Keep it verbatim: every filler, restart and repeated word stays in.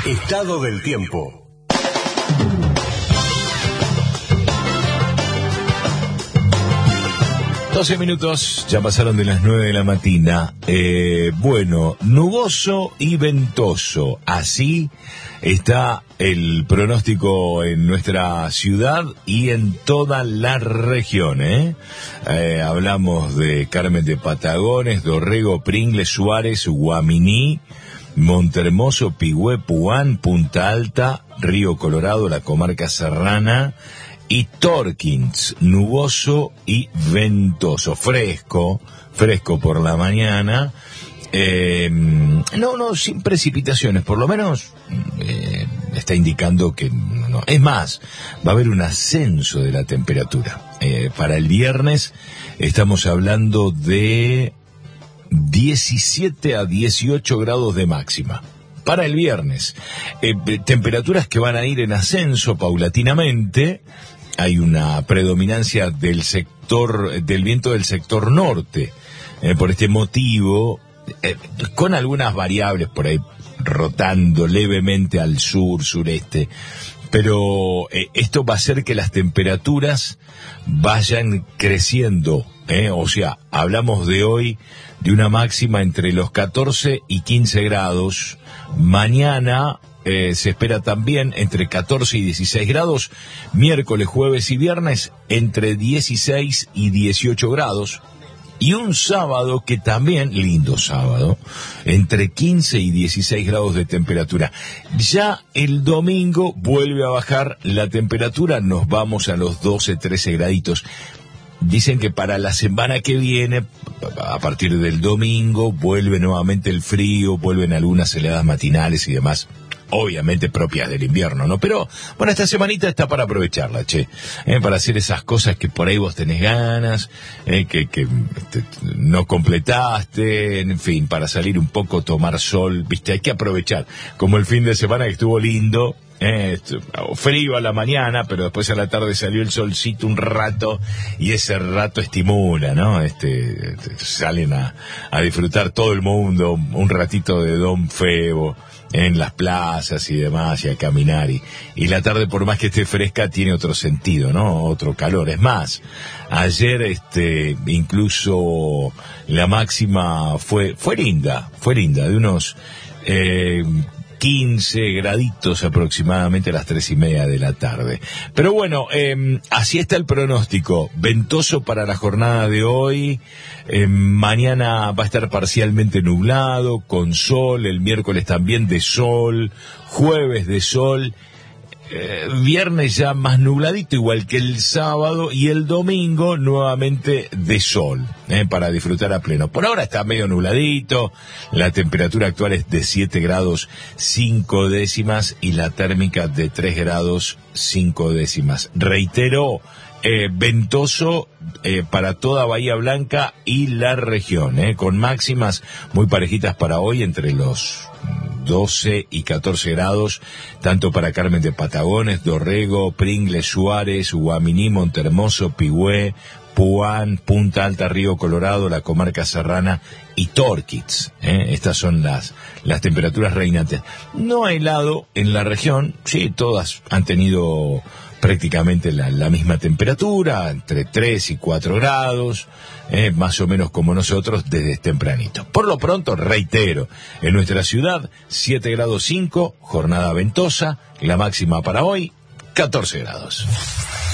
Estado del tiempo. doce minutos, ya pasaron de las nueve de la mañana. Eh, bueno, nuboso y ventoso. Así está el pronóstico en nuestra ciudad y en toda la región. ¿eh? Eh, hablamos de Carmen de Patagones, Dorrego, Pringles, Suárez, Guaminí, Montehermoso, Pigüé, Puán, Punta Alta, Río Colorado, la comarca serrana y Torkins, nuboso y ventoso, fresco, fresco por la mañana, eh, no, no, sin precipitaciones, por lo menos eh, está indicando que no. Es más, va a haber un ascenso de la temperatura. Eh, para el viernes estamos hablando de diecisiete a dieciocho grados de máxima. Para el viernes, eh, temperaturas que van a ir en ascenso paulatinamente. Hay una predominancia del sector, del viento del sector norte. Eh, por este motivo, eh, con algunas variables por ahí rotando levemente al sur, sureste. Pero eh, esto va a hacer que las temperaturas vayan creciendo. Eh, o sea, hablamos de hoy de una máxima entre los catorce y quince grados. Mañana Eh, se espera también entre catorce y dieciséis grados, miércoles, jueves y viernes entre dieciséis y dieciocho grados, y un sábado que también, lindo sábado, entre quince y dieciséis grados de temperatura. Ya el domingo vuelve a bajar la temperatura, nos vamos a los doce, trece graditos. Dicen que para la semana que viene, a partir del domingo, vuelve nuevamente el frío, vuelven algunas heladas matinales y demás. Obviamente propias del invierno, ¿no? Pero, bueno, esta semanita está para aprovecharla, che. ¿eh? Para hacer esas cosas que por ahí vos tenés ganas, ¿eh? que, que te, no completaste, en fin, para salir un poco, tomar sol, viste, hay que aprovechar. Como el fin de semana que estuvo lindo, eh, frío a la mañana, pero después a la tarde salió el solcito un rato, y ese rato estimula, ¿no? Este, salen a, a disfrutar todo el mundo, un ratito de Don Febo, en las plazas y demás, y a caminar, y, y la tarde, por más que esté fresca, tiene otro sentido, ¿no? Otro calor. Es más, ayer este incluso la máxima fue fue linda, fue linda, de unos eh, quince graditos aproximadamente a las tres y media de la tarde. Pero bueno, eh, así está el pronóstico. Ventoso para la jornada de hoy. Eh, mañana va a estar parcialmente nublado, con sol. El miércoles también de sol. Jueves de sol. Eh, viernes ya más nubladito, igual que el sábado, y el domingo nuevamente de sol, eh, para disfrutar a pleno. Por ahora está medio nubladito, la temperatura actual es de siete grados cinco décimas y la térmica de tres grados cinco décimas. Reitero, eh, ventoso eh, para toda Bahía Blanca y la región, eh, con máximas muy parejitas para hoy entre los doce y catorce grados, tanto para Carmen de Patagones, Dorrego, Pringles, Suárez, Guaminí, Montehermoso, Pigüé, Puán, Punta Alta, Río Colorado, la comarca serrana y Torkins. ¿eh? Estas son las, las temperaturas reinantes. No ha helado en la región, sí, todas han tenido prácticamente la, la misma temperatura, entre tres y cuatro grados, eh, más o menos como nosotros desde tempranito. Por lo pronto, reitero, en nuestra ciudad, siete grados cinco, jornada ventosa, la máxima para hoy, catorce grados.